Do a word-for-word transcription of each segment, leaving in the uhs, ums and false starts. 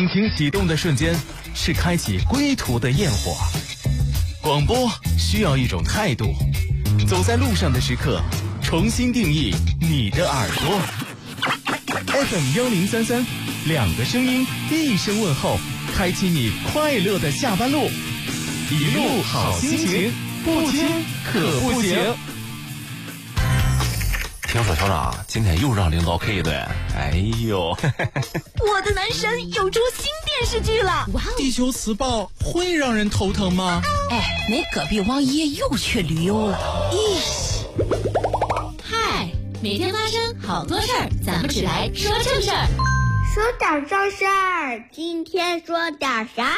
引擎启动的瞬间，是开启归途的焰火。广播需要一种态度，走在路上的时刻，重新定义你的耳朵。F M 幺零三三，两个声音，一声问候，开启你快乐的下班路。一路好心情，不听可不行。 听说校长今天又让领导 K 的，哎呦！ 我的男神又出新电视剧了，哇！ 地球磁暴会让人头疼吗？ 哎，那隔壁王爷又去旅游了，咦！ 嗨，每天发生好多事儿，咱们只来说正事儿。 说点正事儿，今天说点啥？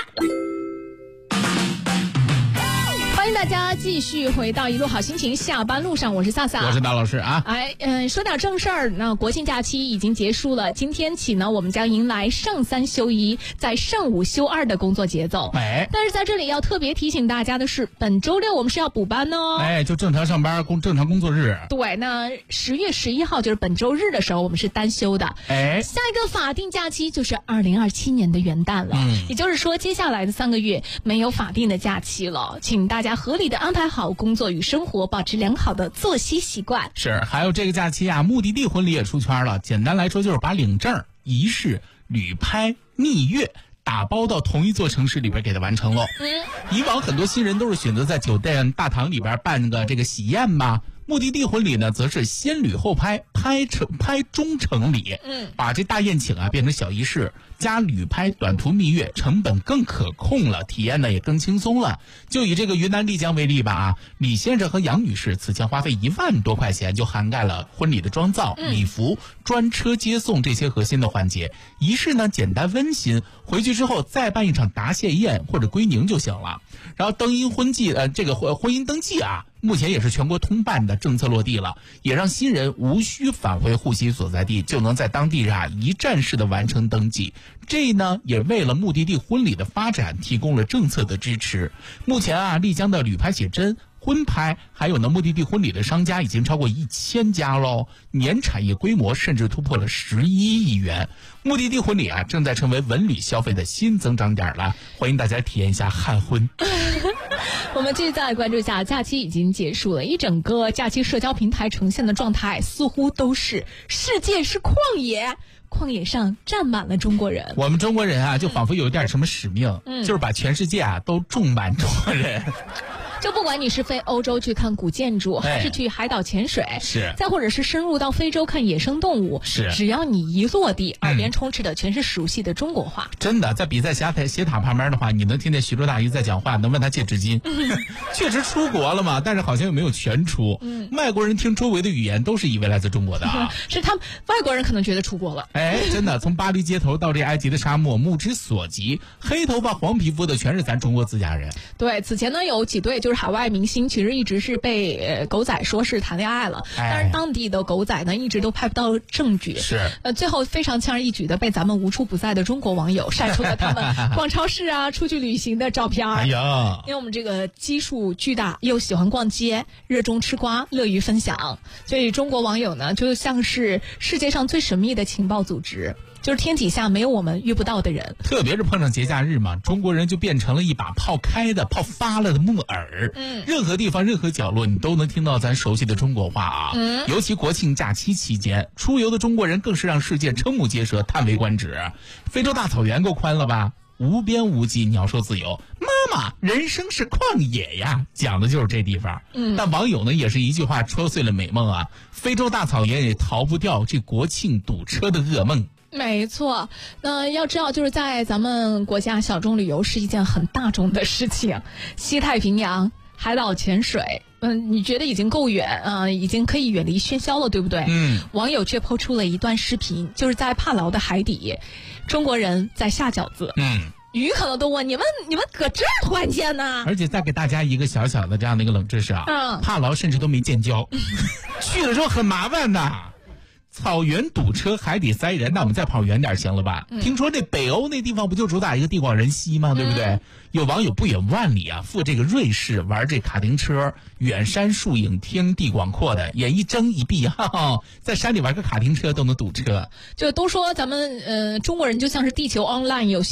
欢迎大家继续回到一路好心情下班路上，我是萨萨， 我是大老师啊。 哎，嗯、呃，说点正事儿。那国庆假期已经结束了，今天起呢，我们将迎来上三休一，在上五休二的工作节奏。 哎， 但是在这里要特别提醒大家的是，本周六我们是要补班哦。 哎，就正常上班，工正常工作日。 对，那十月十一号就是本周日的时候，我们是单休的。 哎， 下一个法定假期就是二零二七年的元旦了。嗯，也就是说，接下来的三个月没有法定的假期了，请大家合理的安排好工作与生活，保持良好的作息习惯。 是，还有这个假期啊，目的地婚礼也出圈了。简单来说，就是把领证、仪式、旅拍、蜜月打包到同一座城市里边给它完成喽。嗯，以往很多新人都是选择在酒店大堂里边办个这个喜宴嘛。目的地婚礼呢，则是先旅后拍，拍成拍中成礼，嗯，把这大宴请啊变成小仪式，加旅拍、短途蜜月，成本更可控了，体验呢也更轻松了。就以这个云南丽江为例吧啊，李先生和杨女士此前花费一万多块钱，就涵盖了婚礼的妆造、礼服、专车接送这些核心的环节。仪式呢简单温馨，回去之后再办一场答谢宴或者归宁就行了。然后登姻婚记呃这个婚婚姻登记啊，目前也是全国通办的政策落地了，也让新人无需返回户籍所在地，就能在当地啊一站式的完成登记。这呢也为了目的地婚礼的发展提供了政策的支持。目前啊，丽江的旅拍写真、婚拍还有呢目的地婚礼的商家已经超过一千家喽，年产业规模甚至突破了十一亿元。目的地婚礼啊，正在成为文旅消费的新增长点了，欢迎大家体验一下汉婚。 我们继续再来关注一下，假期已经结束了，一整个假期社交平台呈现的状态似乎都是世界是旷野，旷野上站满了中国人。 我们中国人啊，就仿佛有一点什么使命，嗯、就是把全世界啊都种满中国人。 就不管你是飞欧洲去看古建筑，还是去海岛潜水， 是， 再或者是深入到非洲看野生动物， 是， 只要你一落地，耳边充斥的全是熟悉的中国话。 嗯、真的，在比赛斜塔斜塔旁边的话，你能听见徐州大姨在讲话，能问他借纸巾。嗯、确实出国了嘛，但是好像又没有全出。嗯，外国人听周围的语言都是以为来自中国的啊。 是他们外国人可能觉得出国了。 哎，真的，从巴黎街头到这埃及的沙漠，目之所及，黑头发黄皮肤的全是咱中国自家人。 对，此前呢有几对就是海外明星。其实一直是被呃狗仔说是谈恋爱了， 哎、 但是当地的狗仔呢一直都拍不到证据。 是， 呃，最后非常轻而易举的被咱们无处不在的中国网友晒出了他们逛超市啊、出去旅行的照片。 哎呀， 因为我们这个基数巨大，又喜欢逛街，热衷吃瓜，乐于分享，所以中国网友呢就像是世界上最神秘的情报组织。就是天底下没有我们遇不到的人， 特别是碰上节假日嘛，中国人就变成了一把泡开的、泡发了的木耳。嗯，任何地方、任何角落，你都能听到咱熟悉的中国话啊。嗯，尤其国庆假期期间，出游的中国人更是让世界瞠目结舌、叹为观止。非洲大草原够宽了吧？无边无际，鸟兽自由。妈妈，人生是旷野呀，讲的就是这地方。嗯，但网友呢也是一句话戳碎了美梦啊！非洲大草原也逃不掉这国庆堵车的噩梦。 没错，那要知道，就是在咱们国家，小众旅游是一件很大众的事情。西太平洋海岛潜水，嗯，你觉得已经够远啊、呃，已经可以远离喧嚣了，对不对？嗯。网友却抛出了一段视频，就是在帕劳的海底，中国人在下饺子。嗯。鱼可能都问你们，你们搁这儿团建呢？ 而且再给大家一个小小的这样的一个冷知识啊，嗯，帕劳甚至都没建交，去的时候很麻烦的。草原堵车，海底塞人，那我们再跑远点行了吧？嗯、听说这北欧那地方不就主打一个地广人稀吗？对不对？嗯、有网友不远万里啊，赴这个瑞士玩这卡丁车，远山树影，天地广阔的，眼一睁一闭，哈哈，在山里玩个卡丁车都能堵车。 就都说咱们呃中国人就像是地球 online 有